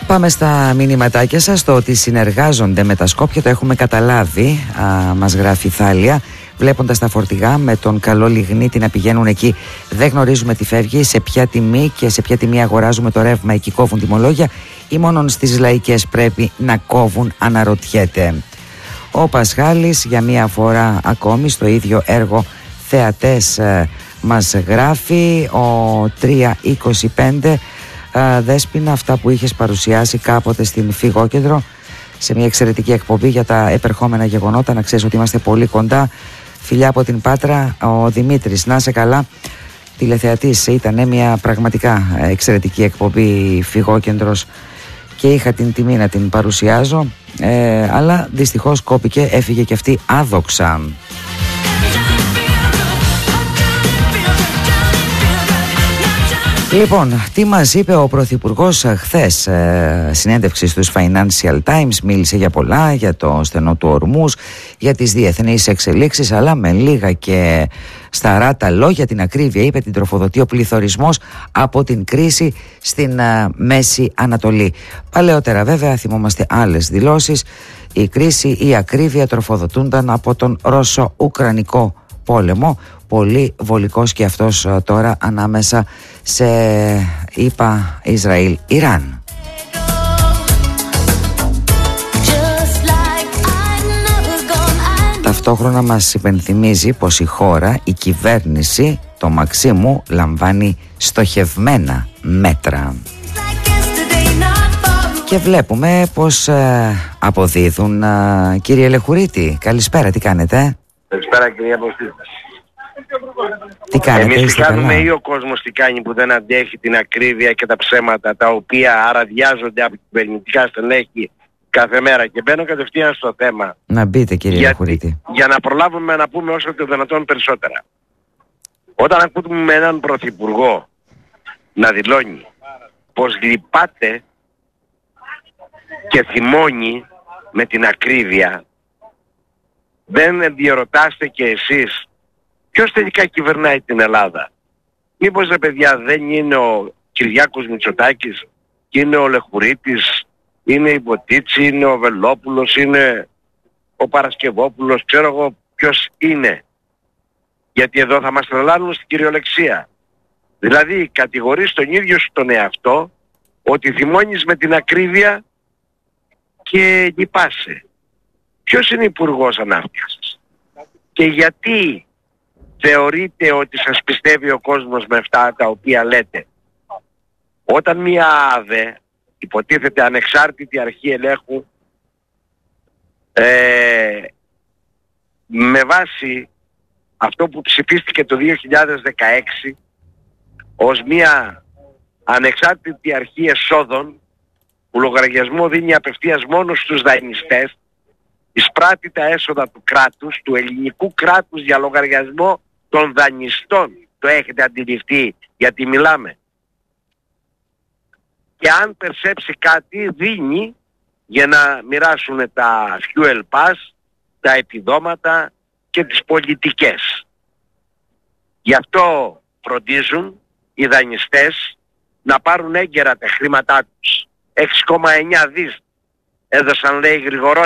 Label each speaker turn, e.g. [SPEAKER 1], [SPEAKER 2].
[SPEAKER 1] Πάμε στα μηνυματάκια σας. Το ότι συνεργάζονται με τα Σκόπια το έχουμε καταλάβει, μας γράφει η Θάλια. Βλέποντας τα φορτηγά με τον καλό λιγνίτη να πηγαίνουν εκεί, δεν γνωρίζουμε τι φεύγει, σε ποια τιμή και σε ποια τιμή αγοράζουμε το ρεύμα. Εκεί κόβουν τιμολόγια ή μόνον στις λαϊκές πρέπει να κόβουν, αναρωτιέται. Ο Πασχάλης για μία φορά ακόμη στο ίδιο έργο θεατές μας γράφει. Ο 325 Δέσποινα, αυτά που είχες παρουσιάσει κάποτε στην Φυγόκεντρο σε μια εξαιρετική εκπομπή για τα επερχόμενα γεγονότα, να ξέρεις ότι είμαστε πολύ κοντά. Φιλιά από την Πάτρα. Ο Δημήτρης, να είσαι καλά, τηλεθεατής. Ήταν μια πραγματικά εξαιρετική εκπομπή Φυγόκεντρος και είχα την τιμή να την παρουσιάζω, αλλά δυστυχώς κόπηκε, έφυγε και αυτή άδοξα. Λοιπόν, τι μας είπε ο Πρωθυπουργός χθες? Συνέντευξη στους Financial Times, μίλησε για πολλά, για το στενό του Ορμούς, για τις διεθνείς εξελίξεις, αλλά με λίγα και σταράτα λόγια, την ακρίβεια είπε, την τροφοδοτεί ο πληθωρισμός από την κρίση στην Μέση Ανατολή. Παλαιότερα βέβαια θυμόμαστε άλλες δηλώσεις. Η κρίση, η ακρίβεια τροφοδοτούνταν από τον Ρώσο-Ουκρανικό πόλεμο, πολύ βολικός και αυτός τώρα ανάμεσα σε ΗΠΑ, Ισραήλ, Ιράν. Ταυτόχρονα μας υπενθυμίζει πως η χώρα, η κυβέρνηση, το Μαξίμου, λαμβάνει στοχευμένα μέτρα. Και βλέπουμε πως αποδίδουν. Κύριε Λεχουρίτη, καλησπέρα, τι κάνετε?
[SPEAKER 2] Καλησπέρα κύριε Αποστήτη.
[SPEAKER 1] Τι κάνετε?
[SPEAKER 2] Εμείς τι κάνουμε ή ο κόσμος τι κάνει που δεν αντέχει την ακρίβεια και τα ψέματα τα οποία αραδιάζονται από κυβερνητικά στελέχη κάθε μέρα? Και μπαίνω κατευθείαν στο θέμα.
[SPEAKER 1] Να μπείτε κύριε Λεχουρίτη.
[SPEAKER 2] Για να προλάβουμε να πούμε όσο το δυνατόν περισσότερα. Όταν ακούμε έναν πρωθυπουργό να δηλώνει πως λυπάται και θυμώνει με την ακρίβεια, δεν διερωτάστε και εσείς ποιος τελικά κυβερνάει την Ελλάδα? Μήπως ρε παιδιά δεν είναι ο Κυριάκος Μητσοτάκης, είναι ο Λεχουρίτης, είναι η Μποτίτση, είναι ο Βελόπουλος, είναι ο Παρασκευόπουλος, ξέρω εγώ ποιος είναι? Γιατί εδώ θα μας τρελάνουν στην κυριολεξία. Δηλαδή κατηγορείς τον ίδιο σου τον εαυτό ότι θυμώνεις με την ακρίβεια και λυπάσαι. Ποιος είναι υπουργός ανάπτυξης? Και γιατί θεωρείτε ότι σας πιστεύει ο κόσμος με αυτά τα οποία λέτε? Όταν μια ΑΔΕ, υποτίθεται ανεξάρτητη αρχή ελέγχου, με βάση αυτό που ψηφίστηκε το 2016 ως μια ανεξάρτητη αρχή εσόδων που λογαριασμό δίνει απευθείας μόνο στους δανειστές, εισπράττει τα έσοδα του κράτους, του ελληνικού κράτους, για λογαριασμό των δανειστών. Το έχετε αντιληφθεί γιατί μιλάμε? Και αν περσέψει κάτι δίνει για να μοιράσουν τα fuel pass, τα επιδόματα και τις πολιτικές. Γι' αυτό φροντίζουν οι δανειστές να πάρουν έγκαιρα τα χρήματά τους. 6,9 δις έδωσαν, λέει, γρηγορό